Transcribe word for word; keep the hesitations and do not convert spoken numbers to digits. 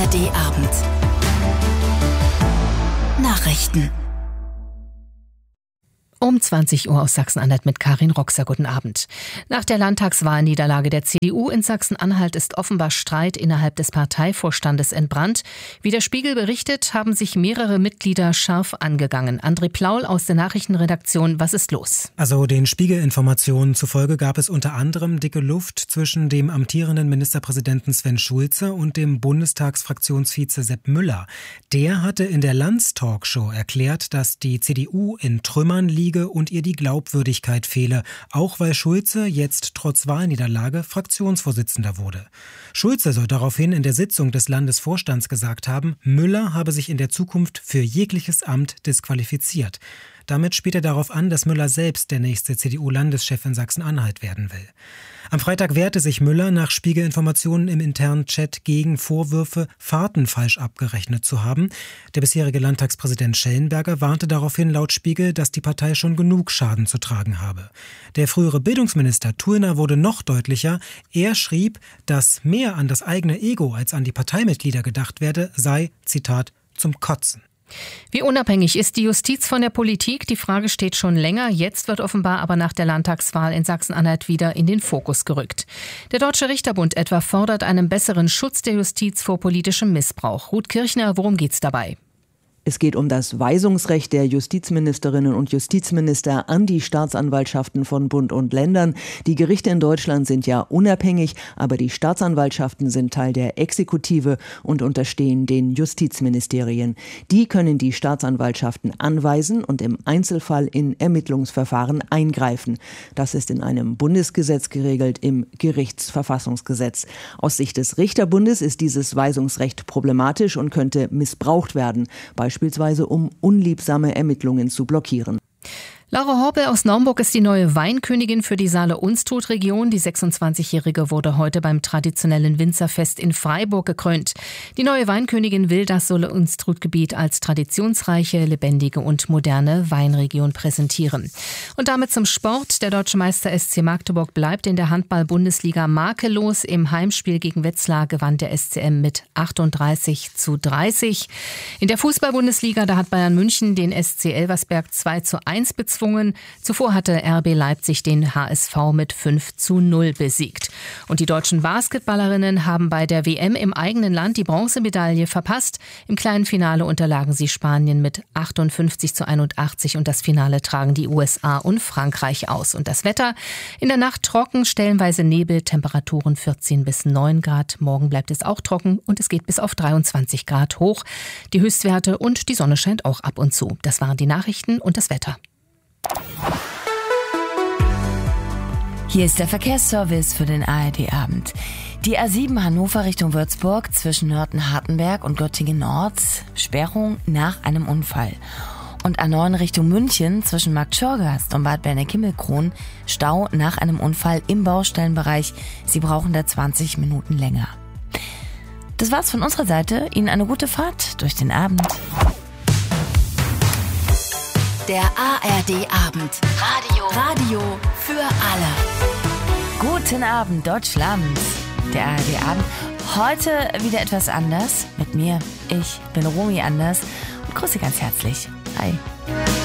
D-Abend. Nachrichten. Um zwanzig Uhr aus Sachsen-Anhalt mit Karin Roxer. Guten Abend. Nach der Landtagswahlniederlage der C D U in Sachsen-Anhalt ist offenbar Streit innerhalb des Parteivorstandes entbrannt. Wie der Spiegel berichtet, haben sich mehrere Mitglieder scharf angegangen. André Plaul aus der Nachrichtenredaktion, was ist los? Also den Spiegel-Informationen zufolge gab es unter anderem dicke Luft zwischen dem amtierenden Ministerpräsidenten Sven Schulze und dem Bundestagsfraktionsvize Sepp Müller. Der hatte in der Lanz-Talkshow erklärt, dass die C D U in Trümmern liege und ihr die Glaubwürdigkeit fehle, auch weil Schulze jetzt trotz Wahlniederlage Fraktionsvorsitzender wurde. Schulze soll daraufhin in der Sitzung des Landesvorstands gesagt haben, Müller habe sich in der Zukunft für jegliches Amt disqualifiziert. Damit spielt er darauf an, dass Müller selbst der nächste C D U-Landeschef in Sachsen-Anhalt werden will. Am Freitag wehrte sich Müller nach Spiegel-Informationen im internen Chat gegen Vorwürfe, Fahrten falsch abgerechnet zu haben. Der bisherige Landtagspräsident Schellenberger warnte daraufhin laut Spiegel, dass die Partei schon genug Schaden zu tragen habe. Der frühere Bildungsminister Thurner wurde noch deutlicher. Er schrieb, dass mehr an das eigene Ego als an die Parteimitglieder gedacht werde, sei, Zitat, zum Kotzen. Wie unabhängig ist die Justiz von der Politik? Die Frage steht schon länger. Jetzt wird offenbar aber nach der Landtagswahl in Sachsen-Anhalt wieder in den Fokus gerückt. Der Deutsche Richterbund etwa fordert einen besseren Schutz der Justiz vor politischem Missbrauch. Ruth Kirchner, worum geht's dabei? Es geht um das Weisungsrecht der Justizministerinnen und Justizminister an die Staatsanwaltschaften von Bund und Ländern. Die Gerichte in Deutschland sind ja unabhängig, aber die Staatsanwaltschaften sind Teil der Exekutive und unterstehen den Justizministerien. Die können die Staatsanwaltschaften anweisen und im Einzelfall in Ermittlungsverfahren eingreifen. Das ist in einem Bundesgesetz geregelt, im Gerichtsverfassungsgesetz. Aus Sicht des Richterbundes ist dieses Weisungsrecht problematisch und könnte missbraucht werden, beispielsweise um unliebsame Ermittlungen zu blockieren. Laura Horpel aus Naumburg ist die neue Weinkönigin für die Saale-Unstrut-Region. Die sechsundzwanzigjährige wurde heute beim traditionellen Winzerfest in Freiburg gekrönt. Die neue Weinkönigin will das Saale-Unstrut-Gebiet als traditionsreiche, lebendige und moderne Weinregion präsentieren. Und damit zum Sport. Der deutsche Meister S C Magdeburg bleibt in der Handball-Bundesliga makellos. Im Heimspiel gegen Wetzlar gewann der S C M mit achtunddreißig zu dreißig. In der Fußball-Bundesliga, da hat Bayern München den S C Elversberg zwei zu eins bezwungen. Zuvor hatte R B Leipzig den H S V mit fünf zu null besiegt. Und die deutschen Basketballerinnen haben bei der W M im eigenen Land die Bronzemedaille verpasst. Im kleinen Finale unterlagen sie Spanien mit achtundfünfzig zu einundachtzig und das Finale tragen die U S A und Frankreich aus. Und das Wetter: in der Nacht trocken, stellenweise Nebel, Temperaturen vierzehn bis neun Grad. Morgen bleibt es auch trocken und es geht bis auf dreiundzwanzig Grad hoch. Die Höchstwerte und die Sonne scheint auch ab und zu. Das waren die Nachrichten und das Wetter. Hier ist der Verkehrsservice für den A R D-Abend. Die A sieben Hannover Richtung Würzburg zwischen Nörten-Hartenberg und Göttingen-Nord, Sperrung nach einem Unfall. Und A neun Richtung München zwischen Marktschorgast und Bad Berneck-Himmelkron, Stau nach einem Unfall im Baustellenbereich. Sie brauchen da zwanzig Minuten länger. Das war's von unserer Seite. Ihnen eine gute Fahrt durch den Abend. Der A R D-Abend. Radio. Radio für alle. Guten Abend, Deutschland. Der A R D-Abend. Heute wieder etwas anders. Mit mir. Ich bin Romy Anders. Und grüße ganz herzlich. Hi.